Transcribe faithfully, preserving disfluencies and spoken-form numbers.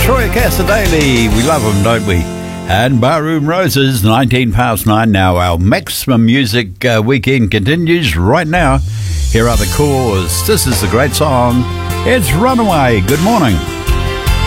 Troy Casadale, we love him, don't we? And Barroom Roses, nineteen past nine now. Our Maximum Music uh, weekend continues right now. Here are the Cause. This is a great song. It's Runaway. Good morning.